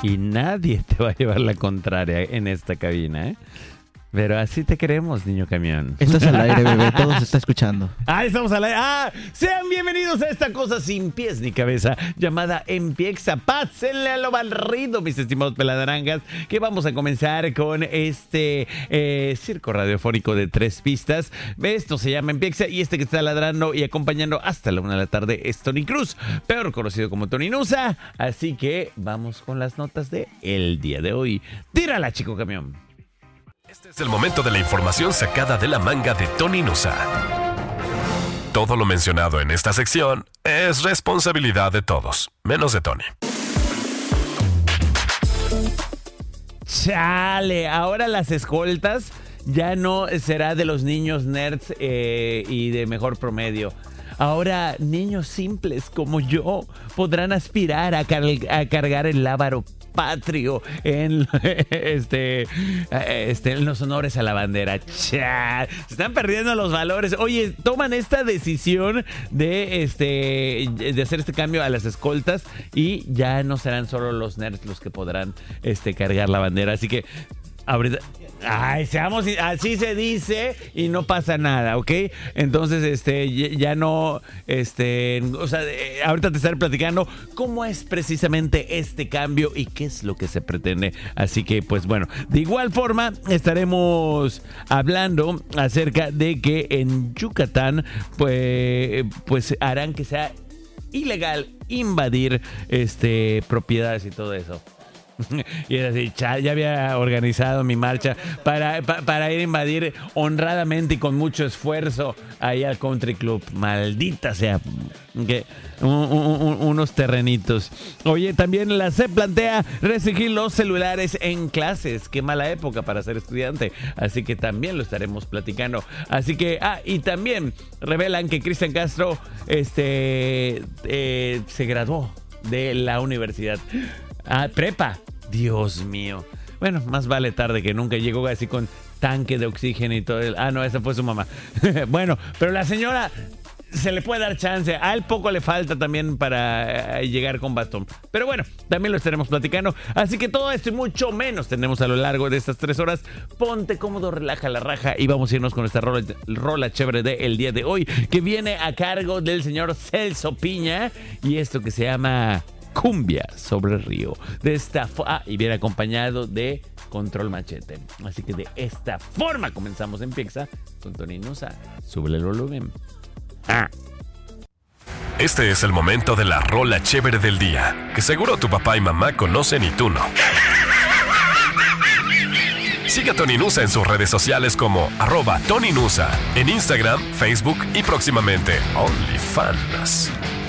Y nadie te va a llevar la contraria en esta cabina, ¿eh? Pero así te queremos, niño camión. Estás al aire, bebé. Todo se está escuchando. Estamos al aire. Sean bienvenidos a esta cosa sin pies ni cabeza llamada Empiexa. Pásenle a lo barrido, mis estimados peladarangas, que vamos a comenzar con este circo radiofónico de 3 pistas. Esto se llama Empiexa y este que está ladrando y acompañando hasta la 1 de la tarde es Tony Cruz, peor conocido como Tony Nusa. Así que vamos con las notas de el día de hoy. Tírala, chico camión. Este es el momento de la información sacada de la manga de Tony Nusa. Todo lo mencionado en esta sección es responsabilidad de todos, menos de Tony. Chale, ahora las escoltas ya no será de los niños nerds y de mejor promedio. Ahora niños simples como yo podrán aspirar a cargar el lábaro patrio en los honores a la bandera. ¡Cha! Se están perdiendo los valores. Oye, toman esta decisión de hacer este cambio a las escoltas y ya no serán solo los nerds los que podrán cargar la bandera. Así que ahorita, seamos, así se dice y no pasa nada, ¿ok? Entonces, ya no, ahorita te estaré platicando cómo es precisamente este cambio y qué es lo que se pretende. Así que, pues bueno, de igual forma estaremos hablando acerca de que en Yucatán, pues harán que sea ilegal invadir, propiedades y todo eso. Y es así, ya había organizado mi marcha para ir a invadir honradamente y con mucho esfuerzo ahí al Country Club. Maldita sea, unos terrenitos. Oye, también la SEP plantea restringir los celulares en clases. Qué mala época para ser estudiante. Así que también lo estaremos platicando. Así que, y también revelan que Cristian Castro se graduó de la universidad. Prepa. Dios mío. Bueno, más vale tarde que nunca. Llegó así con tanque de oxígeno y todo. No, esa fue su mamá. Bueno, pero la señora se le puede dar chance. A él poco le falta también para llegar con bastón. Pero bueno, también lo estaremos platicando. Así que todo esto y mucho menos tenemos a lo largo de estas 3 horas. Ponte cómodo, relaja la raja y vamos a irnos con esta rola chévere del día de hoy, que viene a cargo del señor Celso Piña. Y esto que se llama Cumbia sobre el río. Y viene acompañado de Control Machete. Así que de esta forma comenzamos en Empiexa con Tony Nusa. Súbele el volumen. Este es el momento de la rola chévere del día, que seguro tu papá y mamá conocen y tú no. Sigue a Tony Nusa en sus redes sociales como @TonyNusa, en Instagram, Facebook y próximamente OnlyFans.